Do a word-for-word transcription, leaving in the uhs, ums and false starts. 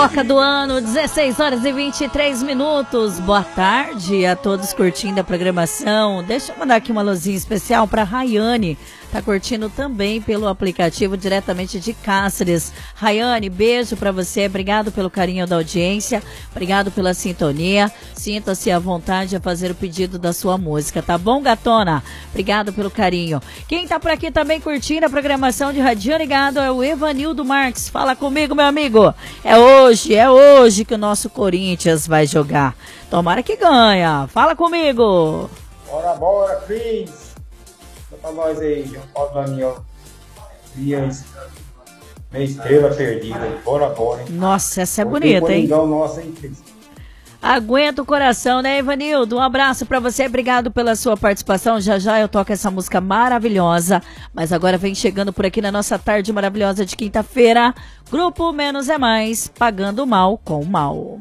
Pipoca do ano, dezesseis horas e vinte e três minutos. Boa tarde a todos curtindo a programação. Deixa eu mandar aqui uma luzinha especial para Rayane. Tá curtindo também pelo aplicativo diretamente de Cáceres. Rayane, beijo para você. Obrigado pelo carinho da audiência. Obrigado pela sintonia. Sinta-se à vontade a fazer o pedido da sua música, tá bom, gatona? Obrigado pelo carinho. Quem tá por aqui também curtindo a programação de Radinho Ligado é o Evanildo Marques. Fala comigo, meu amigo. É hoje, é hoje que o nosso Corinthians vai jogar. Tomara que ganha. Fala comigo. Bora, bora, Cris. Pra nós aí, João Paulo Daniel. Minha estrela perdida. Bora, bora, hein? Nossa, essa é bonita, hein? Nossa, hein, Cris? Aguenta o coração, né, Evanildo? Um abraço pra você, obrigado pela sua participação. Já já eu toco essa música maravilhosa. Mas agora vem chegando por aqui na nossa tarde maravilhosa de quinta-feira. Grupo Menos é Mais, pagando mal com mal.